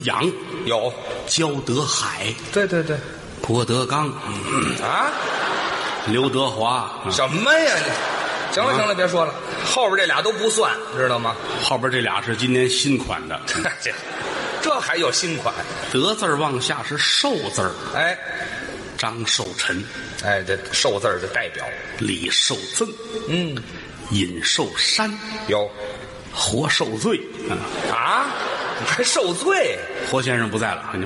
养有焦德海、 对对对郭德纲、 啊， 刘德华， 什么呀你？行了行了，别说了，后边这俩都不算，知道吗？ 后边这俩是今年新款的。 这还有新款？ 德字儿往下是寿字儿， 哎张寿臣、 哎，这寿字儿的代表， 李寿增、 嗯， 尹寿山、 有活受罪。 啊，还受罪？ 活先生不在了。